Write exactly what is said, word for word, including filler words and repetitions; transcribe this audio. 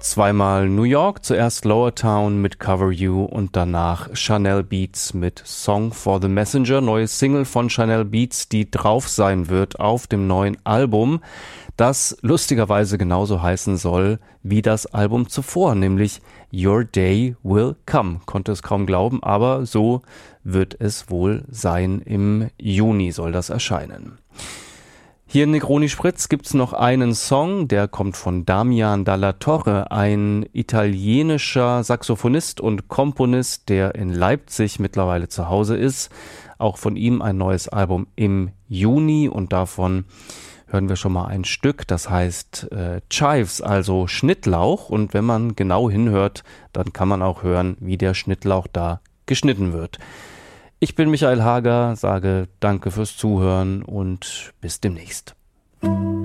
Zweimal New York, zuerst Lower Town mit Cover You und danach Chanel Beats mit Song for the Messenger, neue Single von Chanel Beats, die drauf sein wird auf dem neuen Album, das lustigerweise genauso heißen soll wie das Album zuvor, nämlich Your Day Will Come. Konnte es kaum glauben, aber so wird es wohl sein. Im Juni soll das erscheinen. Hier in Negroni Spritz gibt's noch einen Song, der kommt von Damian Dalla Torre, ein italienischer Saxophonist und Komponist, der in Leipzig mittlerweile zu Hause ist. Auch von ihm ein neues Album im Juni und davon hören wir schon mal ein Stück, das heißt äh, Chives, also Schnittlauch, und wenn man genau hinhört, dann kann man auch hören, wie der Schnittlauch da geschnitten wird. Ich bin Michael Hager, sage danke fürs Zuhören und bis demnächst.